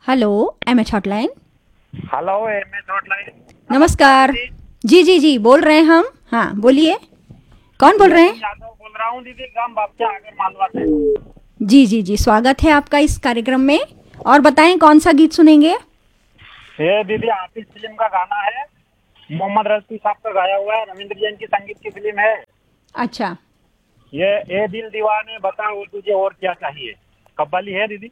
Hello MH hotline. Hello MH hotline. नमस्कार। जी जी जी बोल रहे हैं हम। हाँ बोलिए, कौन बोल रहे हैं? यादव बोल रहा हूँ दीदी, ग्राम बापचा आगर मालवा से। जी जी जी, स्वागत है आपका इस कार्यक्रम में। और बताएं कौन सा गीत सुनेंगे? ये दीदी आतिश फिल्म का गाना है, मोहम्मद रफी साहब का गाया हुआ है, रविंद्र जैन की संगीत की फिल्म है। अच्छा, ये ए दिल दीवाने बता और तुझे और क्या चाहिए, कव्वाली है दीदी।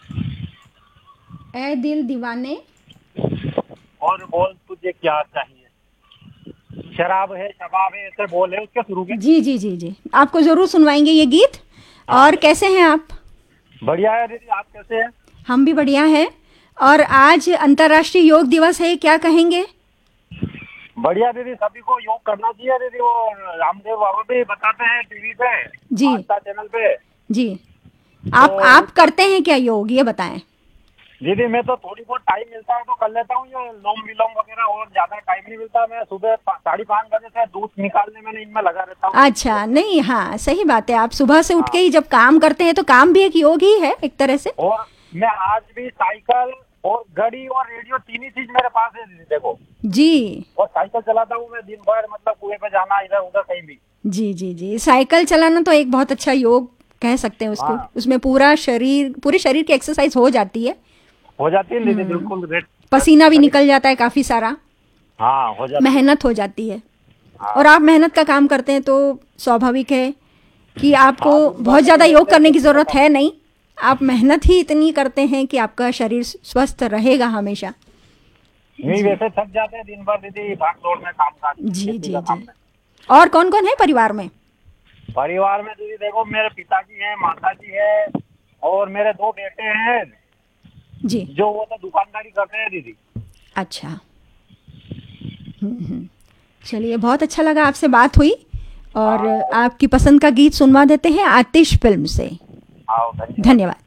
ए दिल दीवाने और बोल तुझे क्या चाहिए, शराब है शबाब है, ऐसे बोल है उसके शुरू के। जी जी जी जी, आपको ज़रूर सुनवाएंगे ये गीत। और कैसे हैं आप? बढ़िया है दीदी, आप कैसे हैं? हम भी बढ़िया हैं। और आज अंतर्राष्ट्रीय योग दिवस है, क्या कहेंगे? बढ़िया दीदी, सभी को योग करना चाहिए दीदी। वो रामदेव बाबा भी बताते हैं टीवी पे, जी आस्था चैनल पे। जी, आप करते हैं क्या योग, ये बताएं। दीदी मैं तो थोड़ी बहुत टाइम मिलता है तो कर लेता हूँ, ये लोम विलोम वगैरह, और ज्यादा टाइम नहीं मिलता। मैं सुबह 5:30 बजे से दूध निकालने में इनमें लगा रहता हूँ। अच्छा, नहीं, हाँ सही बात है। आप सुबह से उठ के हाँ। ही जब काम करते हैं तो काम भी एक योग ही है एक तरह से। और मैं आज भी साइकिल और घड़ी और रेडियो, तीन ही चीज मेरे पास है दीदी, देखो। जी और साइकिल चलाता हूँ मैं दिन भर, मतलब कुएं पे जाना, इधर उधर कहीं भी। जी जी जी, साइकिल चलाना तो एक बहुत अच्छा योग कह सकते हैं उसको। हाँ। उसमें पूरे शरीर की एक्सरसाइज हो जाती है। हो जाती है दीदी, बिल्कुल पसीना भी निकल जाता है काफी सारा। हाँ हो जाती है। मेहनत हो जाती है। हाँ। और आप मेहनत का काम करते हैं तो स्वाभाविक है कि आपको हाँ, दिन भर बहुत ज्यादा लगे योग रहते हैं, करने की कुछ जरूरत होता है नहीं। आप मेहनत ही इतनी करते हैं कि आपका शरीर स्वस्थ रहेगा हमेशा। नहीं, वैसे थक जाते हैं दिन भर दीदी, भाग दौड़ में, काम काज जी खेती जी का काम जी। में। और कौन कौन है परिवार में? परिवार में दीदी देखो, मेरे पिताजी हैं, माताजी है, और मेरे 2 बेटे हैं, जी। जो वो तो दुकानदारी करते हैं दीदी। अच्छा। चलिए, बहुत अच्छा लगा आपसे बात हुई। और आपकी पसंद का गीत सुनवा देते हैं आतिश फिल्म से। आओ, धन्यवाद। धन्यवाद।